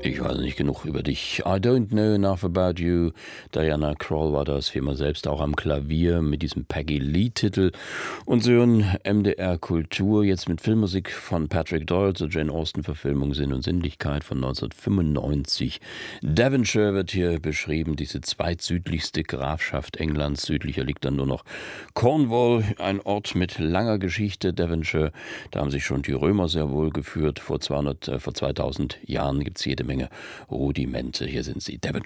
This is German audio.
Ich weiß nicht genug über dich. I don't know enough about you. Diana Krall war das, wie immer selbst auch am Klavier mit diesem Peggy Lee-Titel. Und Sie hören MDR Kultur jetzt mit Filmmusik von Patrick Doyle zur Jane Austen-Verfilmung Sinn und Sinnlichkeit von 1995. Devonshire wird hier beschrieben, diese zweitsüdlichste Grafschaft Englands. Südlicher liegt dann nur noch Cornwall, ein Ort mit langer Geschichte. Devonshire, da haben sich schon die Römer sehr wohl geführt. Vor 2000 Jahren gibt es jede Menge Rudimente. Hier sind sie, Devonshire.